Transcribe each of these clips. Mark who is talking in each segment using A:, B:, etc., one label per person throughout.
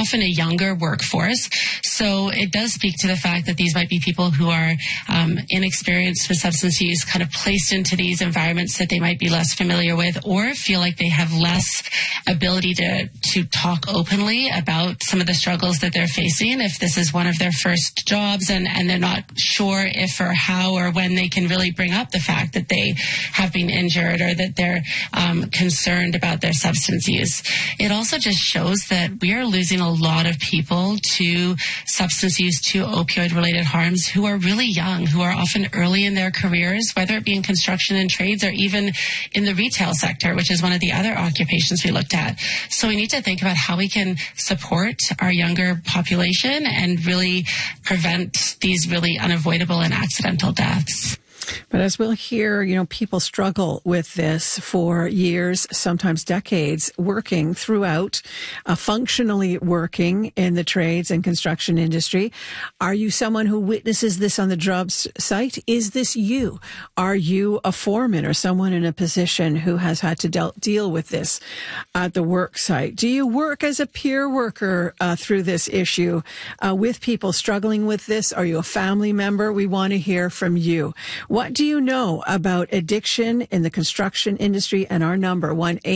A: often a younger workforce. So it does speak to the fact that these might be people who are inexperienced with substance use, kind of placed into these environments that they might be less familiar with, or feel like they have less ability to talk openly about some of the struggles that they're facing if this is one of their first jobs, and they're not sure if or how or when they can really bring up the fact that they have been injured or that they're concerned about their substance use. It also just shows that we are losing a lot of people to substance use, to opioid-related harms, who are really young, who are often early in their careers, whether it be in construction and trades or even in the retail sector, which is one of the other occupations we looked at. So we need to think about how we can support our younger population and really prevent these really unavoidable and accidental deaths.
B: But as we'll hear, people struggle with this for years, sometimes decades, working throughout, functionally working in the trades and construction industry. Are you someone who witnesses this on the job site? Is this you? Are you a foreman or someone in a position who has had to deal with this at the work site? Do you work as a peer worker through this issue with people struggling with this? Are you a family member? We want to hear from you. What do you know about addiction in the construction industry? And our number,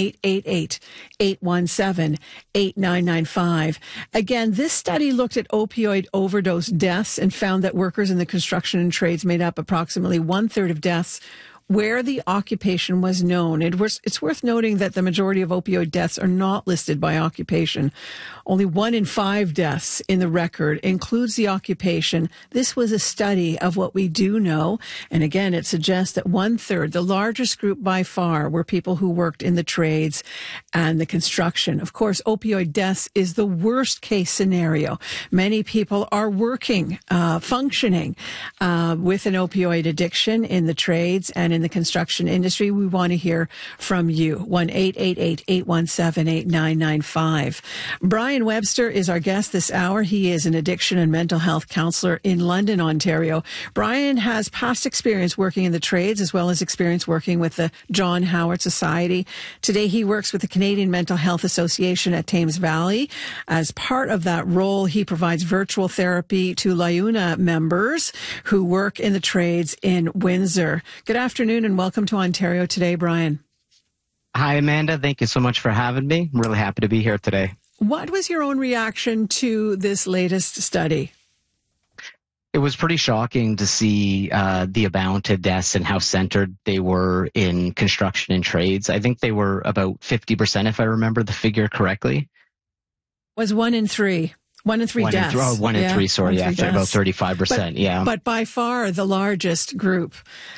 B: 1-888-817-8995. Again, this study looked at opioid overdose deaths and found that workers in the construction and trades made up approximately 1/3 of deaths where the occupation was known. It's worth noting that the majority of opioid deaths are not listed by occupation. Only 1 in 5 deaths in the record includes the occupation. This was a study of what we do know. And again, it suggests that 1/3, the largest group by far, were people who worked in the trades and the construction. Of course, opioid deaths is the worst case scenario. Many people are working, functioning with an opioid addiction in the trades and in the construction industry. We want to hear from you. 1-888-817-8995. Brian Webster is our guest this hour. He is an addiction and mental health counselor in London, Ontario. Brian has past experience working in the trades as well as experience working with the John Howard Society. Today he works with the Canadian Mental Health Association at Thames Valley. As part of that role, he provides virtual therapy to LIUNA members who work in the trades in Windsor. Good afternoon and welcome to Ontario Today, Brian.
C: Hi, Amanda. Thank you so much for having me. I'm really happy to be here today.
B: What was your own reaction to this latest study?
C: It was pretty shocking to see the amount of deaths and how centered they were in construction and trades. I think they were about 50%, if I remember the figure correctly.
B: Was 1 in 3. 1 in 3 deaths.
C: One in three, sorry, after about 35%, yeah.
B: But by far the largest group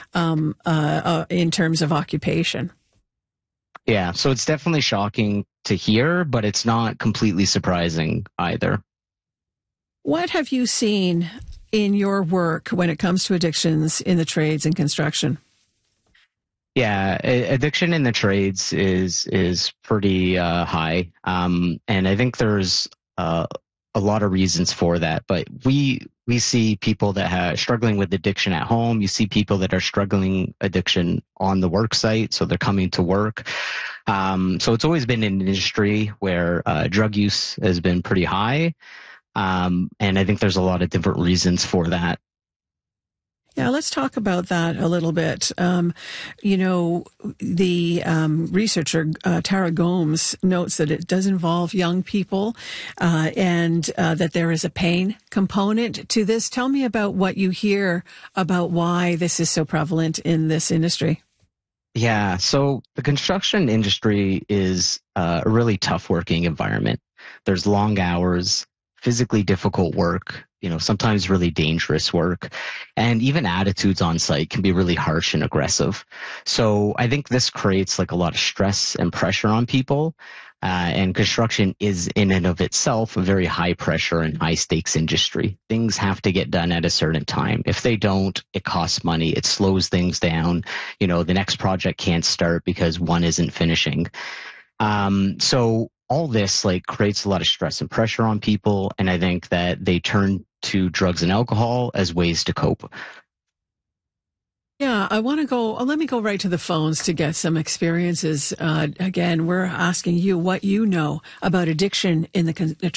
B: in terms of occupation.
C: Yeah, so it's definitely shocking to hear, but it's not completely surprising either.
B: What have you seen in your work when it comes to addictions in the trades and construction?
C: Yeah, addiction in the trades is pretty high, and I think there's a lot of reasons for that, but we see people that are struggling with addiction at home. You see people that are struggling addiction on the work site, so they're coming to work. So it's always been an industry where drug use has been pretty high, and I think there's a lot of different reasons for that.
B: Yeah, let's talk about that a little bit. The researcher, Tara Gomes, notes that it does involve young people and that there is a pain component to this. Tell me about what you hear about why this is so prevalent in this industry.
C: Yeah, so the construction industry is a really tough working environment. There's long hours, physically difficult work, sometimes really dangerous work, and even attitudes on site can be really harsh and aggressive. So I think this creates a lot of stress and pressure on people. And construction is in and of itself a very high pressure and high stakes industry. Things have to get done at a certain time. If they don't, it costs money. It slows things down. The next project can't start because one isn't finishing. So all this creates a lot of stress and pressure on people. And I think that they turn to drugs and alcohol as ways to cope.
B: Yeah, let me go right to the phones to get some experiences. Again, we're asking you what you know about addiction in the